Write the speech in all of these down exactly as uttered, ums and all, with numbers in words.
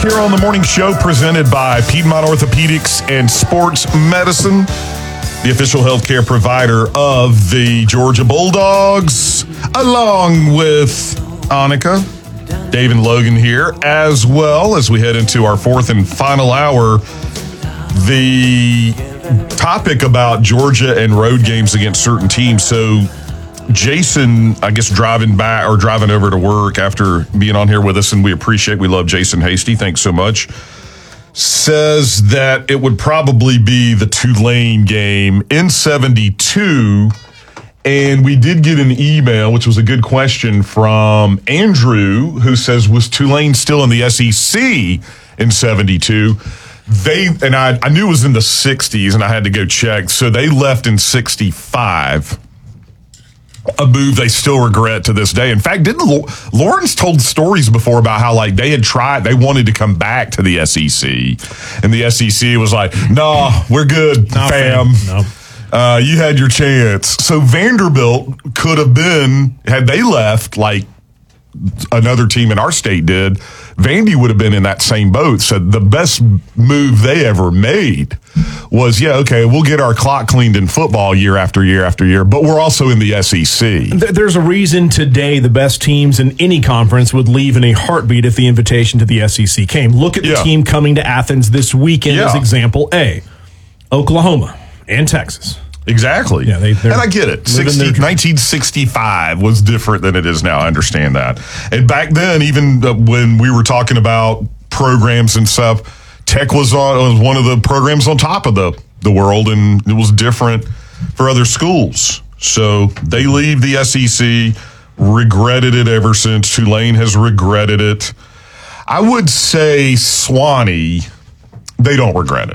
here on the morning show presented by Piedmont Orthopedics and Sports Medicine, the official healthcare provider of the Georgia Bulldogs, along with Annika, Dave and Logan here, as well as we head into our fourth and final hour. The topic about Georgia and road games against certain teams. So Jason, I guess, driving back or driving over to work after being on here with us, and we appreciate, we love Jason Hasty. Thanks so much. Says that it would probably be the Tulane game in seventy-two. And we did get an email, which was a good question, from Andrew, who says, was Tulane still in the S E C in seventy-two? They, and I, I knew it was in the sixties, and I had to go check. So they left in sixty-five. A move they still regret to this day. In fact, didn't Lawrence told stories before about how, like, they had tried, they wanted to come back to the S E C, and the S E C was like, "No, we're good, no, fam. No. Uh, you had your chance." So Vanderbilt could have been, had they left like another team in our state did, Vandy would have been in that same boat. So the best move they ever made was, yeah, okay, we'll get our clock cleaned in football year after year after year, but we're also in the S E C. There's a reason today the best teams in any conference would leave in a heartbeat if the invitation to the S E C came. Look at the Yeah. team coming to Athens this weekend Yeah. as example A. Oklahoma and Texas. Exactly. Yeah, they, and I get it. sixty, nineteen sixty-five was different than it is now. I understand that. And back then, even uh, when we were talking about programs and stuff, Tech was on was one of the programs on top of the, the world, and it was different for other schools. So they leave the S E C, regretted it ever since. Tulane has regretted it. I would say Swanee, they don't regret it.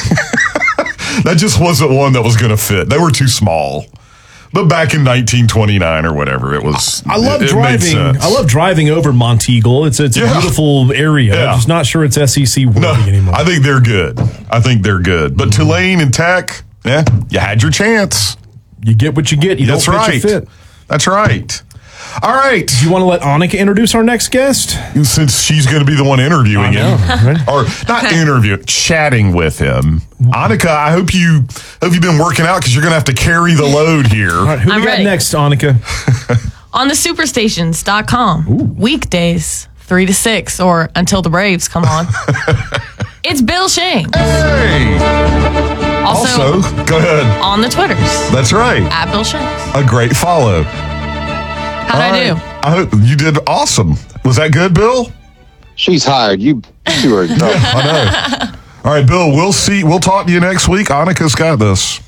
That just wasn't one that was going to fit. They were too small. But back in nineteen twenty-nine or whatever, it was. I love it, it driving. I love driving over Monteagle. It's it's a Yeah. beautiful area. Yeah. I'm just not sure it's S E C worthy no, anymore. I think they're good. I think they're good. But mm-hmm. Tulane and Tech, yeah, you had your chance. You get what you get. You That's don't fit, right. you fit. That's right. All right. Do you want to let Annika introduce our next guest? Since she's going to be the one interviewing him, right? or not interviewing, chatting with him. Annika, I hope you hope you've been working out because you're going to have to carry the load here. All right, who I'm we got ready. next, Annika? On the superstations dot com, weekdays, three to six, or until the Braves come on. It's Bill Shane. Hey. Also, Also, go ahead. on the Twitters, That's right. at Bill Shane. A great follow. How'd I do? I hope you did awesome. Was that good, Bill? She's hired. You, you are. No. I know. All right, Bill, we'll see. We'll talk to you next week. Annika's got this.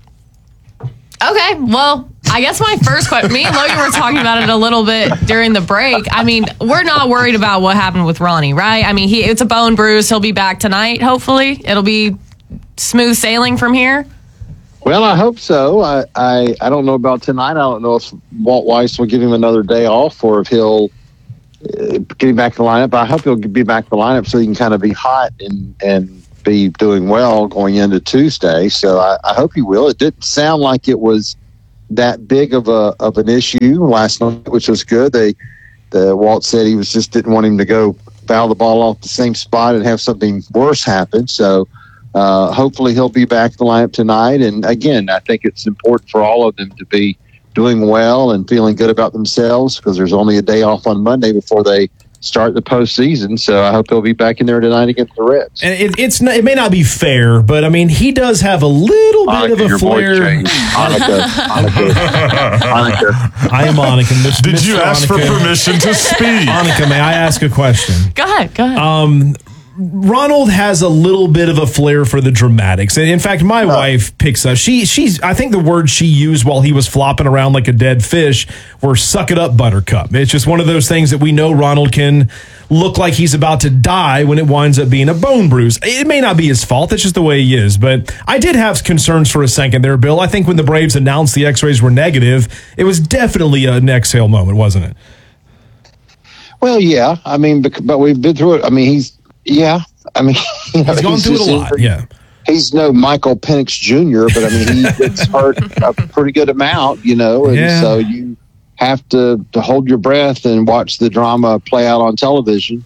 Okay, well, I guess my first question, me and Logan were talking about it a little bit during the break. I mean, we're not worried about what happened with Ronnie, right? I mean, he it's a bone bruise. He'll be back tonight, hopefully. It'll be smooth sailing from here. Well, I hope so. I, I, I don't know about tonight. I don't know if Walt Weiss will give him another day off or if he'll uh, get him back in the lineup. I hope he'll be back in the lineup so he can kind of be hot and, and be doing well going into Tuesday. So I, I hope he will. It didn't sound like it was that big of a of an issue last night, which was good. They the Walt said he was just didn't want him to go foul the ball off the same spot and have something worse happen. So Uh, hopefully he'll be back in the lineup tonight. And again, I think it's important for all of them to be doing well and feeling good about themselves because there's only a day off on Monday before they start the postseason. So I hope he'll be back in there tonight against the Reds. And it, it's not, it may not be fair, but I mean, he does have a little bit Annika, of a your flair. voice changed. Annika, Annika, Annika. I am Annika. Mister Did you Mister ask for Annika. permission to speak? Annika, may I ask a question? Go ahead, go ahead. Um, Ronald has a little bit of a flair for the dramatics. And in fact, my wife picks up. She, she's, I think the words she used while he was flopping around like a dead fish were "suck it up, Buttercup." It's just one of those things that we know Ronald can look like he's about to die when it winds up being a bone bruise. It may not be his fault. That's just the way he is. But I did have concerns for a second there, Bill. I think when the Braves announced the x-rays were negative, it was definitely an exhale moment, wasn't it? Well, yeah. I mean, bec- but we've been through it. I mean, he's, yeah. I mean, you know, He's gone through it just a lot, injured. yeah. He's no Michael Penix Junior, but I mean, he gets hurt a pretty good amount, you know, and Yeah. so you have to, to hold your breath and watch the drama play out on television.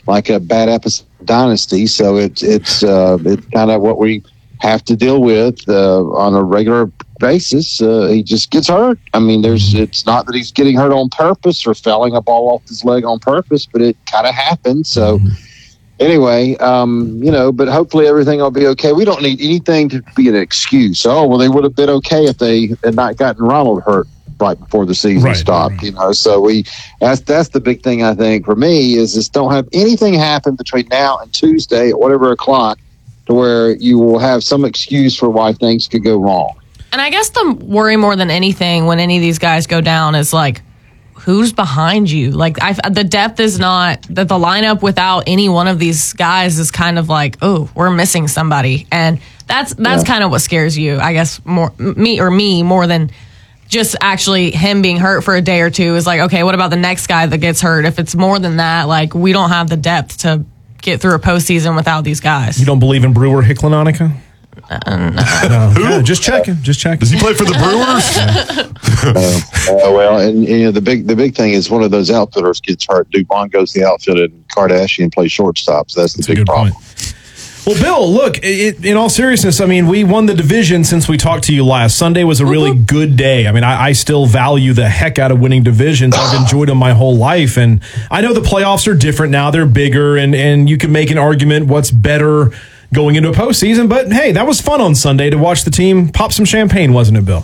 like a bad episode of Dynasty. So it's it's uh, it's kind of what we have to deal with uh, on a regular basis. Uh, he just gets hurt. I mean, there's it's not that he's getting hurt on purpose or fouling a ball off his leg on purpose, but it kind of happens. So. Mm-hmm. Anyway, um, you know, but hopefully everything will be okay. We don't need anything to be an excuse. Oh, well, they would have been okay if they had not gotten Ronald hurt right before the season right, stopped. Right. You know, so we that's that's the big thing I think for me is just don't have anything happen between now and Tuesday at whatever o'clock to where you will have some excuse for why things could go wrong. And I guess the worry more than anything when any of these guys go down is like, who's behind you? Like I, the depth is not that the lineup without any one of these guys is kind of like, oh, we're missing somebody, and that's that's yeah. kind of what scares you, I guess, more me or me more than just actually him being hurt for a day or two. Is like, okay, what about the next guy that gets hurt? If it's more than that, like we don't have the depth to get through a postseason without these guys. You don't believe in Brewer Hicklin-Anika? Uh, no. no. Who? Yeah, just checking. Just checking. Does he play for the Brewers? uh, uh, well, and you know the big the big thing is one of those outfielders gets hurt. Dubon goes to the outfield, and Kardashian plays shortstop. So that's the that's big problem. Point. Well, Bill, look, it, in all seriousness, I mean, we won the division since we talked to you last. Sunday was a really mm-hmm. good day. I mean, I, I still value the heck out of winning divisions. I've enjoyed them my whole life. And I know the playoffs are different now. They're bigger, and, and you can make an argument what's better going into a postseason. But, hey, that was fun on Sunday to watch the team pop some champagne, wasn't it, Bill?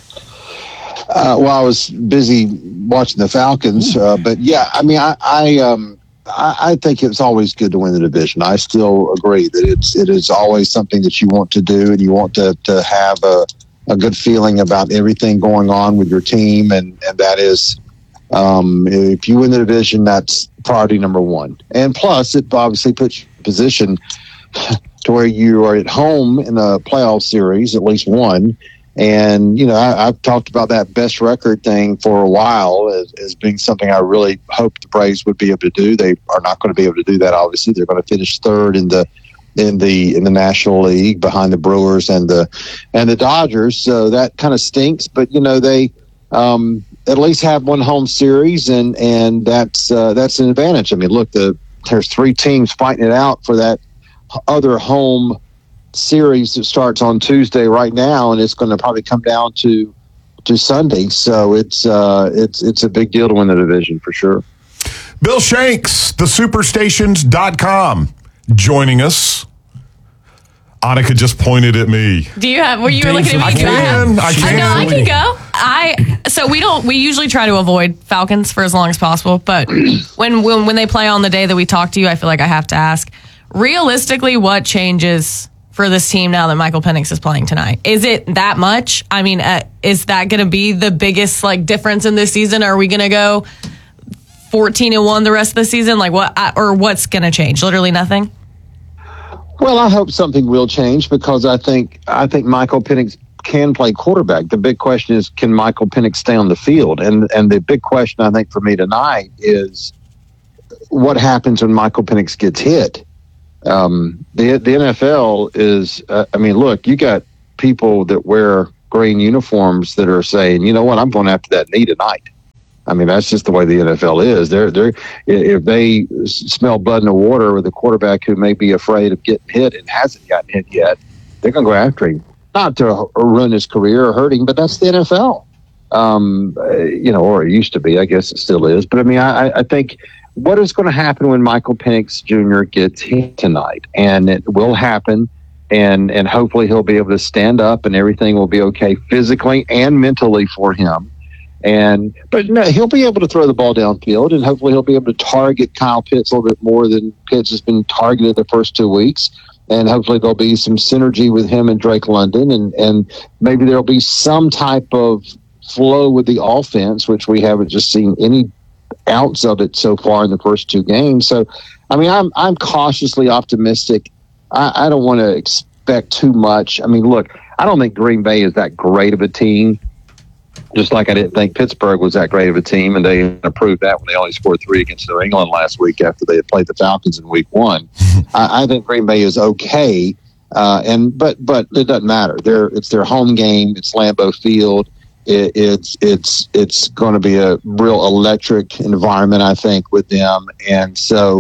Uh, well, I was busy watching the Falcons. Uh, but, yeah, I mean, I, I um. I think it's always good to win the division. I still agree that it's it is always something that you want to do, and you want to, to have a, a good feeling about everything going on with your team, and, and that is um, if you win the division, that's priority number one. And plus, it obviously puts you in a position to where you are at home in a playoff series, at least one. And, you know, I, I've talked about that best record thing for a while as, as being something I really hope the Braves would be able to do. They are not going to be able to do that, obviously. They're going to finish third in the in the in the National League behind the Brewers and the and the Dodgers. So that kind of stinks. But, you know, they um, at least have one home series, and and that's uh, that's an advantage. I mean, look, the there's three teams fighting it out for that other home series that starts on Tuesday right now, and it's going to probably come down to to Sunday. So it's uh, it's it's a big deal to win the division for sure. Bill Shanks, the superstations dot com, joining us. Annika just pointed at me. Do you have? Were you looking at me? I can. I can. No, I can go. I so we don't. We usually try to avoid Falcons for as long as possible. But when when when they play on the day that we talk to you, I feel like I have to ask. Realistically, what changes for this team now that Michael Penix is playing tonight? Is it that much? I mean, uh, is that going to be the biggest like difference in this season? Are we going to go fourteen and one the rest of the season? Like what, or what's going to change? Literally nothing. Well, I hope something will change because I think I think Michael Penix can play quarterback. The big question is, can Michael Penix stay on the field? And and the big question I think for me tonight is, what happens when Michael Penix gets hit? Um, the the N F L is, uh, I mean, look, you got people that wear green uniforms that are saying, you know what, I'm going after that knee tonight. I mean, that's just the way the N F L is. They're they're if they smell blood in the water with a quarterback who may be afraid of getting hit and hasn't gotten hit yet, they're going to go after him, not to ruin his career or hurt him, but that's the N F L. Um, you know, or it used to be. I guess it still is. But I mean, I, I think. What is going to happen when Michael Penix Junior gets hit tonight? And it will happen, and and hopefully he'll be able to stand up and everything will be okay physically and mentally for him. And but no, he'll be able to throw the ball downfield, and hopefully he'll be able to target Kyle Pitts a little bit more than Pitts has been targeted the first two weeks. And hopefully there'll be some synergy with him and Drake London, and and maybe there'll be some type of flow with the offense, which we haven't just seen any ounce of it so far in the first two games. So, I mean, I'm I'm cautiously optimistic. I, I don't want to expect too much. I mean, look, I don't think Green Bay is that great of a team, just like I didn't think Pittsburgh was that great of a team, and they proved that when they only scored three against New England last week after they had played the Falcons in week one. I, I think Green Bay is okay, uh, and but but it doesn't matter. They're, it's their home game. It's Lambeau Field. It, it's it's it's going to be a real electric environment, I think, with them. And so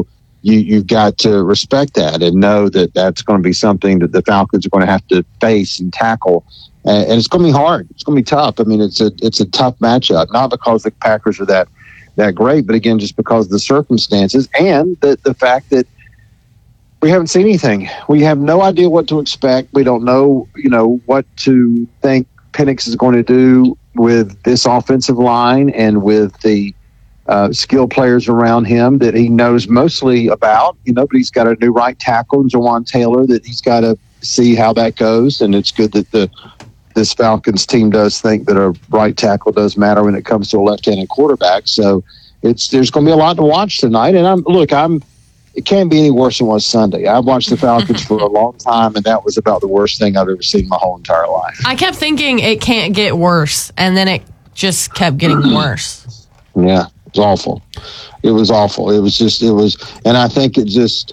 you, you've got to respect that and know that that's going to be something that the Falcons are going to have to face and tackle. And, and it's going to be hard. It's going to be tough. I mean, it's a it's a tough matchup, not because the Packers are that that great, but again, just because of the circumstances and the, the fact that we haven't seen anything. We have no idea what to expect. We don't know, you know, what to think Penix is going to do with this offensive line and with the uh, skill players around him that he knows mostly about. You know, but he's got a new right tackle, Jawan Taylor, that he's got to see how that goes. And it's good that the this Falcons team does think that a right tackle does matter when it comes to a left-handed quarterback. So it's there's going to be a lot to watch tonight. And I'm look, I'm. It can't be any worse than it was Sunday. I've watched the Falcons for a long time, and that was about the worst thing I've ever seen in my whole entire life. I kept thinking it can't get worse, and then it just kept getting worse. Yeah, it was awful. It was awful. It was just, it was, and I think it just,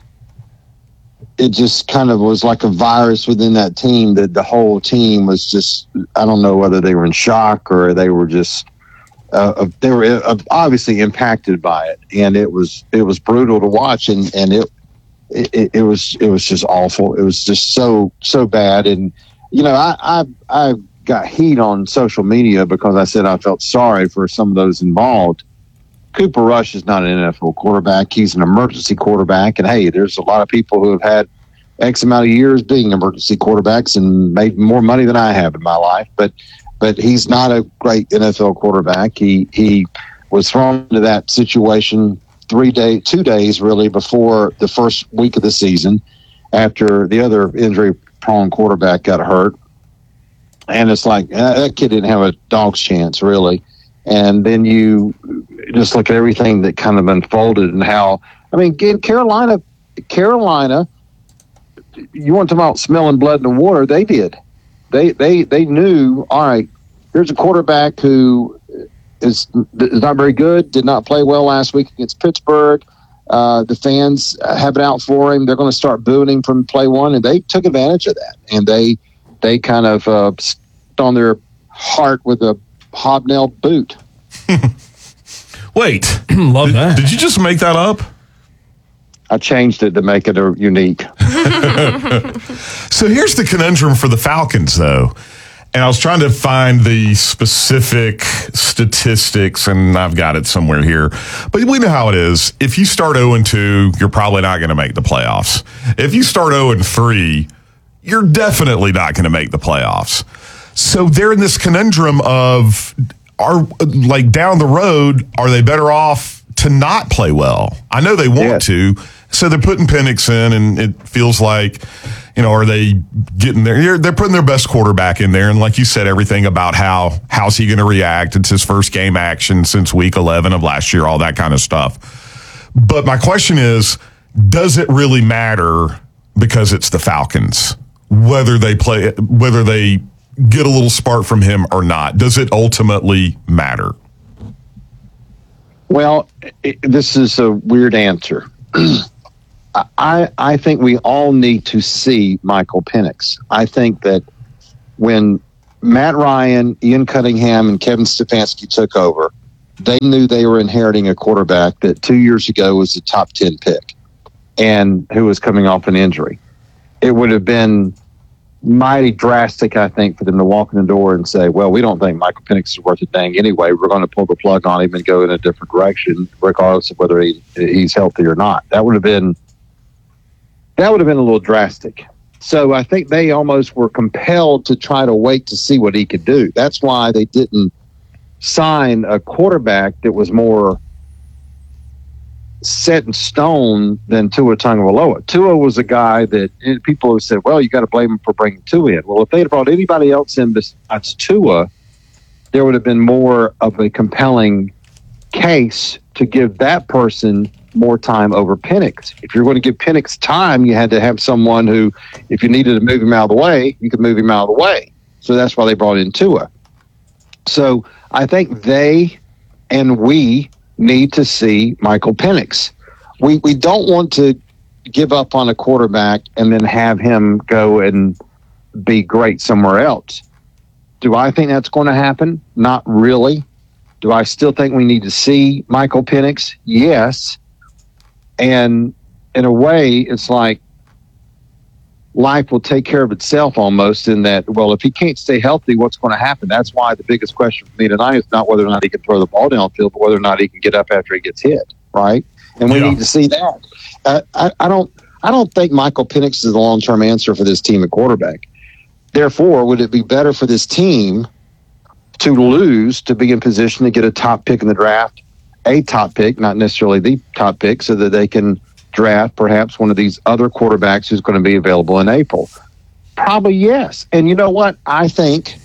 it just kind of was like a virus within that team that the whole team was just, I don't know whether they were in shock or they were just, Uh, they were uh, obviously impacted by it, and it was it was brutal to watch, and and it, it it was it was just awful. It was just so so bad, and you know I I I got heat on social media because I said I felt sorry for some of those involved. Cooper Rush is not an N F L quarterback; he's an emergency quarterback, and hey, there's a lot of people who have had X amount of years being emergency quarterbacks and made more money than I have in my life, but. But he's not a great N F L quarterback. He he was thrown into that situation three day, two days really before the first week of the season, after the other injury-prone quarterback got hurt. And it's like uh, that kid didn't have a dog's chance really. And then you just look at everything that kind of unfolded and how I mean, in Carolina, Carolina, you want to talk about smelling blood in the water? They did. They they they knew, all right, here's a quarterback who is, is not very good, did not play well last week against Pittsburgh. Uh, the fans have it out for him. They're going to start booing him from play one, and they took advantage of that. And they they kind of uh, on their heart with a hobnail boot. Wait, love did, that. Did you just make that up? I changed it to make it a unique. So here's the conundrum for the Falcons, though. And I was trying to find the specific statistics, and I've got it somewhere here. But we know how it is. If you start oh and two, you're probably not going to make the playoffs. If you start oh and three, you're definitely not going to make the playoffs. So they're in this conundrum of, are like down the road, are they better off to not play well? I know they want yes. to. So they're putting Penix in, and it feels like, you know, are they getting there? They're, they're putting their best quarterback in there. And like you said, everything about how, how's he going to react? It's his first game action since week eleven of last year, all that kind of stuff. But my question is, does it really matter because it's the Falcons, whether they play, whether they get a little spark from him or not? Does it ultimately matter? Well, it, this is a weird answer. I, I think we all need to see Michael Penix. I think that when Matt Ryan, Ian Cunningham, and Kevin Stefanski took over, they knew they were inheriting a quarterback that two years ago was a top ten pick and who was coming off an injury. It would have been mighty drastic, I think, for them to walk in the door and say, well, we don't think Michael Penix is worth a dang anyway. We're going to pull the plug on him and go in a different direction, regardless of whether he, he's healthy or not. That would have been That would have been a little drastic. So I think they almost were compelled to try to wait to see what he could do. That's why they didn't sign a quarterback that was more set in stone than Tua Tagovailoa. Tua was a guy that people have said, well, you got to blame him for bringing Tua in. Well, if they had brought anybody else in besides Tua, there would have been more of a compelling case to give that person more time over Penix. If you're going to give Penix time, you had to have someone who, if you needed to move him out of the way, you could move him out of the way. So that's why they brought in Tua. So I think they and we need to see Michael Penix. We we don't want to give up on a quarterback and then have him go and be great somewhere else. Do I think that's going to happen? Not really. Do I still think we need to see Michael Penix? Yes. And in a way, it's like life will take care of itself almost in that, well, if he can't stay healthy, what's going to happen? That's why the biggest question for me tonight is not whether or not he can throw the ball downfield, but whether or not he can get up after he gets hit, right? And we Yeah. need to see that. Uh, I, I don't I don't think Michael Penix is the long-term answer for this team at quarterback. Therefore, would it be better for this team to lose to be in position to get a top pick in the draft, a top pick, not necessarily the top pick, so that they can draft perhaps one of these other quarterbacks who's going to be available in April? Probably yes. And you know what? I think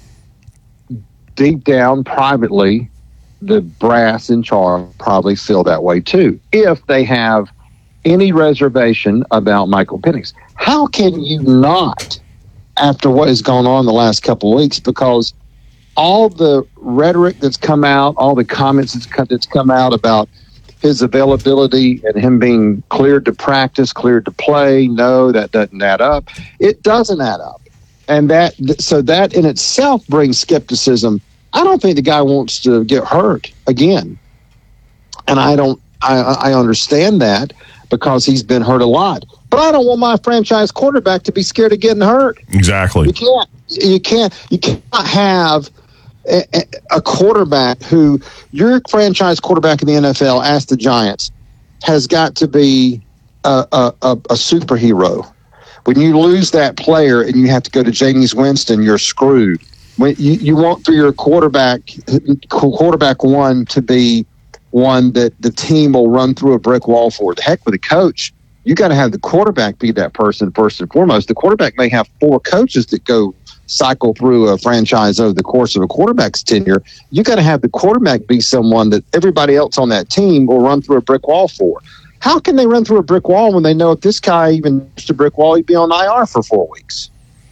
deep down privately, the brass in charge probably feel that way too, if they have any reservation about Michael Penix. How can you not, after what has gone on the last couple of weeks? Because all the rhetoric that's come out, all the comments that's come, that's come out about his availability and him being cleared to practice, cleared to play, no, that doesn't add up. It doesn't add up. And that, so that in itself brings skepticism. I don't think the guy wants to get hurt again. And I don't, I, I understand that because he's been hurt a lot. But I don't want my franchise quarterback to be scared of getting hurt. Exactly. You can't, you can't, you cannot have a, a quarterback who, your franchise quarterback in the N F L, ask the Giants, has got to be a, a, a, a superhero. When you lose that player and you have to go to Jameis Winston, you're screwed. When you, you want for your quarterback, quarterback one to be one that the team will run through a brick wall for. The heck with the coach. You got to have the quarterback be that person first and foremost. The quarterback may have four coaches that go cycle through a franchise over the course of a quarterback's tenure. You got to have the quarterback be someone that everybody else on that team will run through a brick wall for. How can they run through a brick wall when they know if this guy even hits a brick wall, he'd be on I R for four weeks?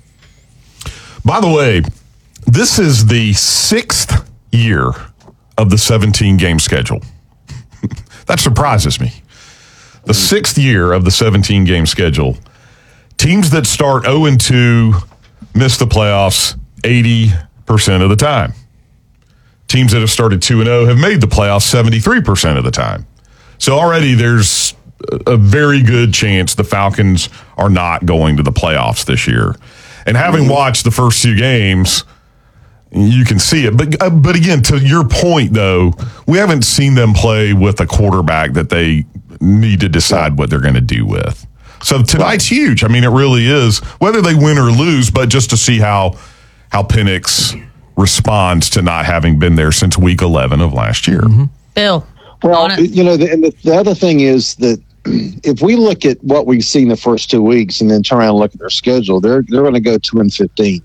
By the way, this is the sixth year of the seventeen-game schedule. That surprises me. The sixth year of the seventeen-game schedule. Teams that start oh and two miss the playoffs eighty percent of the time. Teams that have started two and oh have made the playoffs seventy-three percent of the time. So already there's a very good chance the Falcons are not going to the playoffs this year. And having watched the first two games, you can see it. But uh, but again, to your point, though, we haven't seen them play with a quarterback that they need to decide what they're going to do with. So tonight's huge. I mean, it really is, whether they win or lose, but just to see how how Penix responds to not having been there since week eleven of last year. Mm-hmm. Bill. Well, you know, the, and the, the other thing is that if we look at what we've seen the first two weeks and then turn around and look at their schedule, they're they're going to go two and fifteen.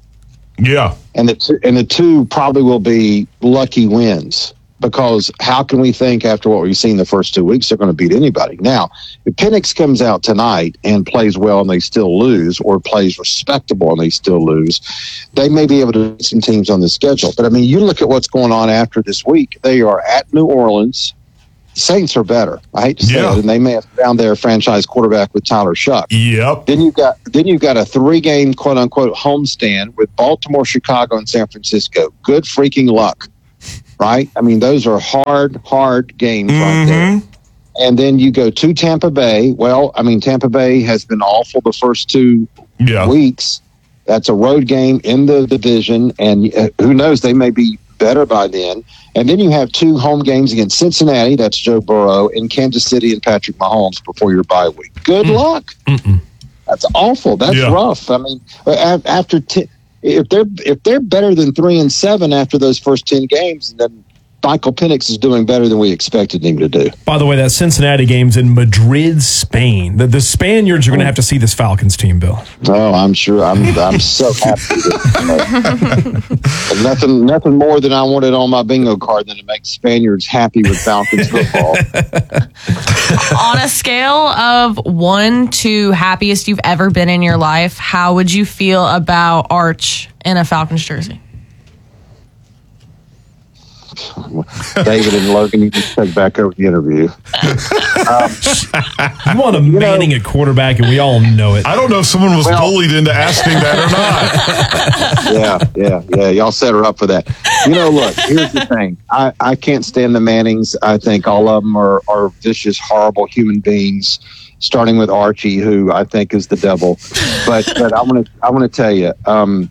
Yeah, and the two, and the two probably will be lucky wins, because how can we think after what we've seen the first two weeks they're going to beat anybody? Now, if Penix comes out tonight and plays well and they still lose, or plays respectable and they still lose, they may be able to beat some teams on the schedule. But I mean, you look at what's going on after this week. They are at New Orleans. Saints are better. I hate to say Yeah. it, and they may have found their franchise quarterback with Tyler Shuck. Yep. Then you've got then you've got a three game quote unquote homestand with Baltimore, Chicago, and San Francisco. Good freaking luck, right? I mean, those are hard, hard games right there. And then you go to Tampa Bay. Well, I mean, Tampa Bay has been awful the first two Yeah. weeks. That's a road game in the division, and uh, who knows, they may be better by then. And then you have two home games against Cincinnati, that's Joe Burrow, and Kansas City and Patrick Mahomes before your bye week. Good mm. luck. Mm-mm. That's awful. That's yeah. rough. I mean, after t- if they're if they're better than three and seven after those first ten games, then Michael Penix is doing better than we expected him to do. By the way, that Cincinnati game's in Madrid, Spain. The, the Spaniards are going to have to see this Falcons team, Bill. Oh, I'm sure. I'm I'm so happy. That, uh, nothing nothing more than I wanted on my bingo card than to make Spaniards happy with Falcons football. On a scale of one to happiest you've ever been in your life, how would you feel about Arch in a Falcons jersey? David and Logan, you just take back over the interview. Um, you want a Manning at quarterback, and we all know it. I don't know if someone was well, bullied into asking that or not. Yeah, yeah, yeah. Y'all set her up for that. You know, look, here's the thing. I, I can't stand the Mannings. I think all of them are, are vicious, horrible human beings. starting with Archie, who I think is the devil. But but I want to I want to tell you, um,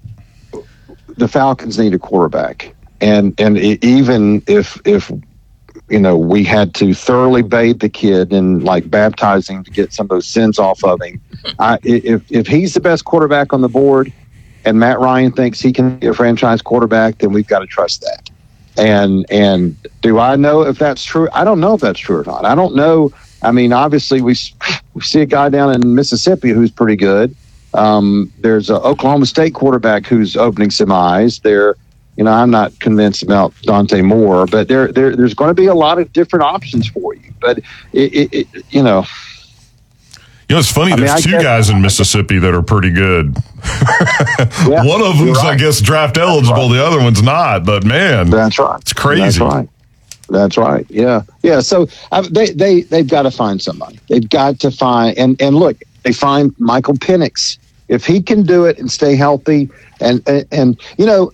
the Falcons need a quarterback, and and it, even if if you know we had to thoroughly bathe the kid and like baptize him to get some of those sins off of him, I, if if he's the best quarterback on the board, and Matt Ryan thinks he can be a franchise quarterback, then we've got to trust that. And and do I know if that's true? I don't know if that's true or not. I don't know. I mean, obviously, we, we see a guy down in Mississippi who's pretty good. Um, there's an Oklahoma State quarterback who's opening some eyes. There, you know, I'm not convinced about Dante Moore, but there, there there's going to be a lot of different options for you. But it, it, it you know. You know, it's funny. I mean, there's I two guess, guys in Mississippi that are pretty good. Yeah, one of them's, right. I guess, draft eligible. Right. The other one's not. But man, that's right. It's crazy. That's right. That's right. Yeah, yeah. So uh, they they they've got to find somebody. They've got to find and and look, they find Michael Penix if he can do it and stay healthy. And and, and you know,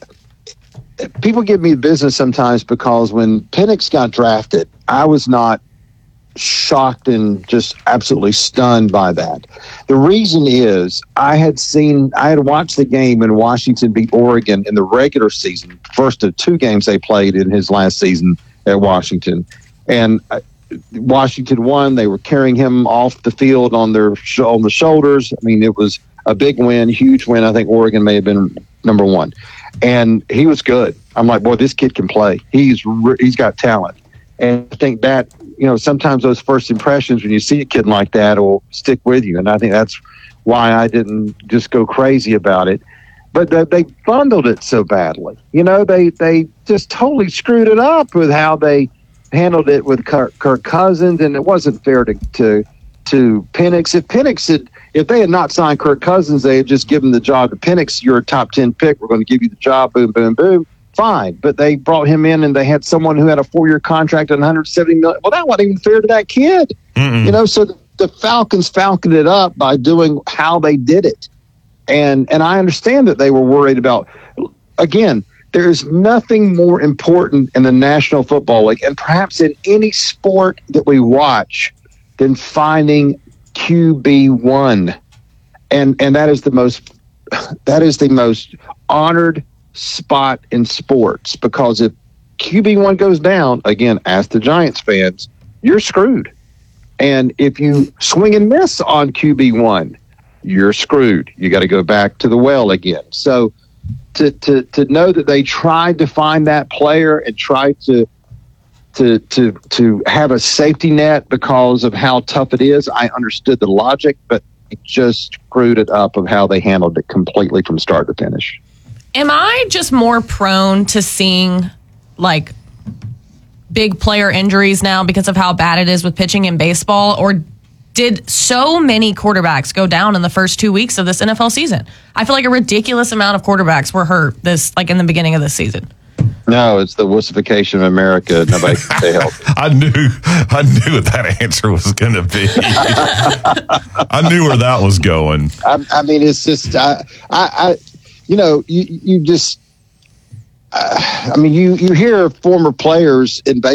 people give me business sometimes because when Penix got drafted, I was not shocked and just absolutely stunned by that. The reason is I had seen, I had watched the game when Washington beat Oregon in the regular season, first of two games they played in his last season at Washington. And Washington won. They were carrying him off the field on their on the shoulders. I mean, it was a big win, huge win. I think Oregon may have been number one. And he was good. I'm like, boy, this kid can play. He's He's got talent. And I think that, you know, sometimes those first impressions when you see a kid like that will stick with you. And I think that's why I didn't just go crazy about it. But they, they bundled it so badly. You know, they, they just totally screwed it up with how they handled it with Kirk, Kirk Cousins. And it wasn't fair to, to, to Penix. If Penix had, if they had not signed Kirk Cousins, they had just given the job to Penix. You're a top ten pick. We're going to give you the job. Boom, boom, boom. Fine, but they brought him in and they had someone who had a four-year contract at one hundred seventy million dollars. Well, that wasn't even fair to that kid. Mm-mm. You know, so the, the Falcons falconed it up by doing how they did it. And and I understand that they were worried about, again, there's nothing more important in the National Football League and perhaps in any sport that we watch than finding Q B one. And and that is the most that is the most honored spot in sports, because if Q B one goes down, again, ask the Giants fans, you're screwed. And if you swing and miss on Q B one, you're screwed. You got to go back to the well again. So to to to know that they tried to find that player and tried to to to to have a safety net because of how tough it is, I understood the logic, but it just screwed it up of how they handled it completely from start to finish. Am I just more prone to seeing like big player injuries now because of how bad it is with pitching in baseball? Or did so many quarterbacks go down in the first two weeks of this N F L season? I feel like a ridiculous amount of quarterbacks were hurt this, like in the beginning of the season. No, it's the wussification of America. Nobody can stay healthy. I knew, I knew what that answer was going to be. I knew where that was going. I, I mean, it's just, I, I, I you know, you, you just, uh, I mean, you, you hear former players in baseball